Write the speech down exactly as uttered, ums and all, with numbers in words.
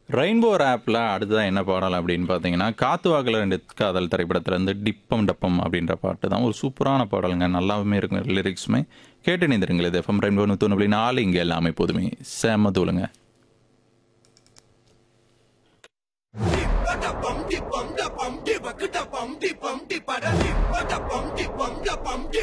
Rainbow ஆப்ல அடுத்ததா என்ன பாடல் அப்படின்னு பார்த்தீங்கன்னா, "காத்து வாக்குல ரெண்டு காதல்" திரைப்படத்திலேருந்து "டிப்பம் டப்பம்" அப்படின்ற பாட்டு தான். ஒரு சூப்பரான பாடலுங்க. நல்லாவுமே இருக்குங்க லிரிக்ஸுமே. கேட்டு இணைந்திருங்கள். இது எஃப்எம் ரெயின்போ நூற்றி ஒன்று புள்ளி நாலு இங்க எல்லாமே எப்போதுமே செம்ம தூளுங்க. Dip-a-da-bum, dip-bum, da-bum, dip-a-ka-da-bum, dip-bum, dip-a-da, dip-a-da-bum, dip-bum, da-bum, dip